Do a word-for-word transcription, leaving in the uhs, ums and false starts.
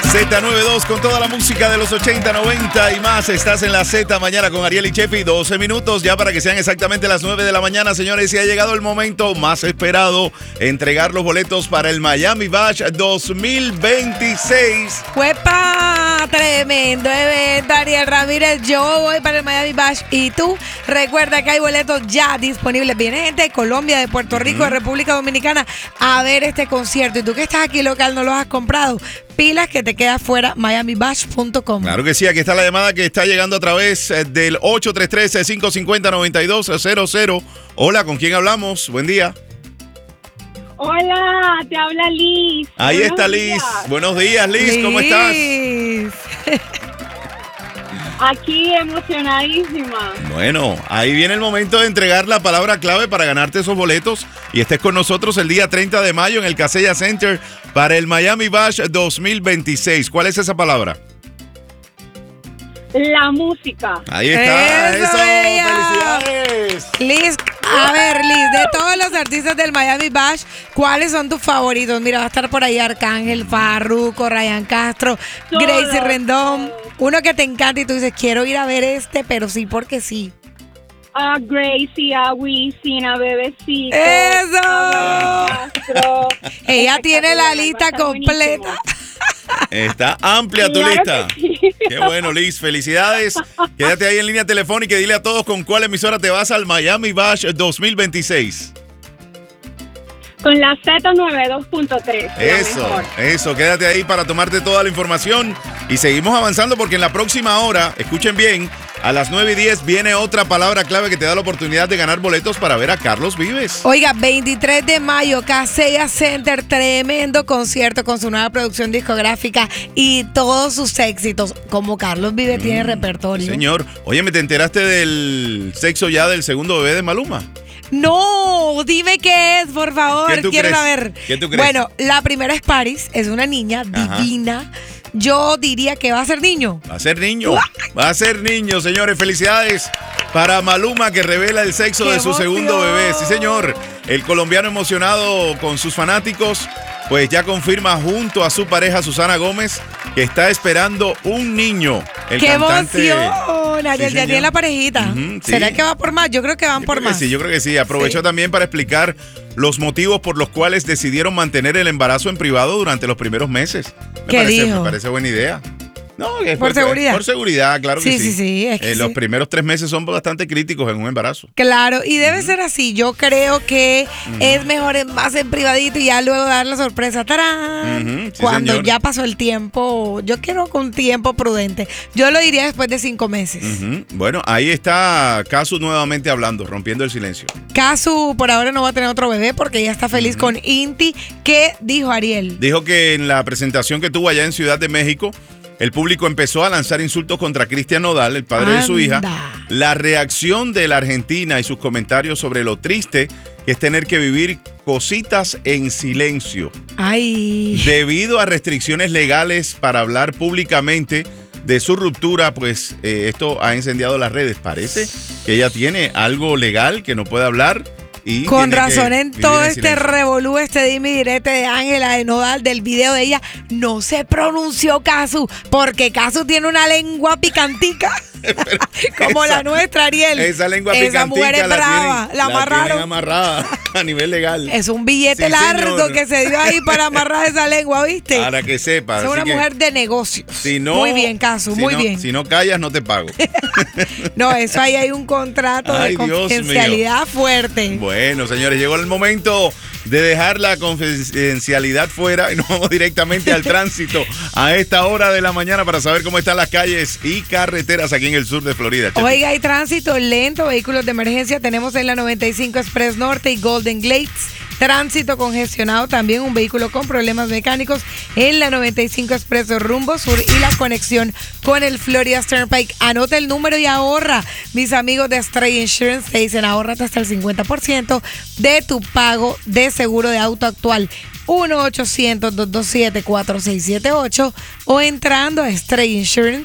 Z noventa y dos con toda la música de los ochenta, noventa y más. Estás en la Z mañana con Ariel y Chefi. doce minutos ya para que sean exactamente las nueve de la mañana, señores. Y ha llegado el momento más esperado: entregar los boletos para el Miami Bash dos mil veintiséis. ¡Huepa! Tremendo evento, Ariel Ramírez. Yo voy para el Miami Bash. Y tú, recuerda que hay boletos ya disponibles. Viene gente de Colombia, de Puerto Rico, de República Dominicana a ver este concierto. Y tú que estás aquí local, no los has comprado. Pilas que te queda fuera, miami bash punto com. Claro que sí, aquí está la llamada que está llegando a través del ocho tres tres, cinco cinco cero, nueve dos cero cero. Hola, ¿con quién hablamos? Buen día. Hola, te habla Liz. Ahí Buenos está Liz. días. Buenos días, Liz, Liz. ¿cómo estás? Aquí emocionadísima. Bueno, ahí viene el momento de entregar la palabra clave para ganarte esos boletos y estés con nosotros el día treinta de mayo en el Kaseya Center para el Miami Bash dos mil veintiséis. ¿Cuál es esa palabra? La música. Ahí está. ¡Eso, ¡Eso! bella! ¡Felicidades! Liz, a ver, Liz, de todos los artistas del Miami Bash, ¿cuáles son tus favoritos? Mira, va a estar por ahí Arcángel, Farruko, Ryan Castro, Todos, Gracie Rendón. todos. Uno que te encanta y tú dices, quiero ir a ver este, pero sí porque sí. A Gracie, a Wisin, a Bebecito. ¡Eso! a Castro. Ella tiene la Espectacular, lista va a estar completa. buenísimo. Está amplia tu Claro lista. que sí. Qué bueno, Liz. Felicidades. Quédate ahí en línea telefónica y dile a todos con cuál emisora te vas al Miami Bash dos mil veintiséis. Con la Z noventa y dos punto tres. Eso, eso, quédate ahí para tomarte toda la información y seguimos avanzando porque en la próxima hora, escuchen bien, a las nueve y diez viene otra palabra clave que te da la oportunidad de ganar boletos para ver a Carlos Vives. Oiga, veintitrés de mayo, Kaseya Center, tremendo concierto con su nueva producción discográfica y todos sus éxitos. Como Carlos Vives mm, tiene repertorio. Señor, oye, ¿me te enteraste del sexo ya del segundo bebé de Maluma? No, dime qué es, por favor. ¿Qué tú Quiero crees? saber. ¿Qué tú crees? Bueno, la primera es Paris, es una niña Ajá. divina. Yo diría que va a ser niño. Va a ser niño. Va a ser niño, señores. Felicidades para Maluma, que revela el sexo ¡Qué de su emoción! segundo bebé. Sí, señor. El colombiano emocionado con sus fanáticos, pues ya confirma junto a su pareja Susana Gómez que está esperando un niño. El ¡Qué cantante, emoción! Ariel, Sí, ya señor. tiene la parejita. Ujú, sí. ¿Será que va por más? Yo creo que van Yo por creo que más. Sí, yo creo que sí. Aprovechó Sí. también para explicar los motivos por los cuales decidieron mantener el embarazo en privado durante los primeros meses. Me ¿Qué parece, dijo? Me parece buena idea. No, es ¿Por seguridad? Por seguridad, claro que Sí, sí. sí, sí, es que Eh, Los sí. primeros tres meses son bastante críticos en un embarazo. Claro, y debe ser así. Yo creo que es mejor en- más en privadito y ya luego dar la sorpresa. ¡Tarán! Ujú, sí, Cuando señor. ya pasó el tiempo. Yo quiero con tiempo prudente. Yo lo diría después de cinco meses. Ujú. Bueno, ahí está Casu nuevamente hablando, rompiendo el silencio. Casu por ahora no va a tener otro bebé porque ella está feliz con Inti. ¿Qué dijo Ariel? Dijo que en la presentación que tuvo allá en Ciudad de México, el público empezó a lanzar insultos contra Cristian Nodal, el padre de su hija. Anda. La reacción de la Argentina y sus comentarios sobre lo triste que es tener que vivir cositas en silencio. Ay. Debido a restricciones legales para hablar públicamente de su ruptura, pues eh, esto ha incendiado las redes. Parece que ella tiene algo legal que no puede hablar. Y Con tiene que razón en vivir todo en este silencio. revolú, este dime y direte de Ángela de Nodal, del video de ella, no se pronunció Casu, porque Casu tiene una lengua picantica. Como esa- la nuestra, Ariel. Esa lengua Esa picantica mujer es la brava, tienen- la tienen amarraron. amarrada a nivel legal. Es un billete Sí, largo señor. que se dio ahí para amarrar esa lengua, ¿viste? Para que sepas. Es una así que mujer de negocios. si no- muy bien, Casu, si muy no- bien. Si no callas, no te pago. No, eso ahí hay un contrato Ay, de Dios mío. confidencialidad fuerte. Bueno, señores, llegó el momento de dejar la confidencialidad fuera y nos vamos directamente al tránsito a esta hora de la mañana para saber cómo están las calles y carreteras aquí en el sur de Florida. Chefi. Oiga, hay tránsito lento, vehículos de emergencia tenemos en la noventa y cinco Express Norte y Golden Glades. Tránsito congestionado, también un vehículo con problemas mecánicos en la noventa y cinco Expreso rumbo sur y la conexión con el Florida Turnpike. Anota el número y ahorra. Mis amigos de Stray Insurance te dicen ahórrate hasta el cincuenta por ciento de tu pago de seguro de auto actual. uno ochocientos, dos dos siete, cuatro seis siete ocho o entrando a stray insurance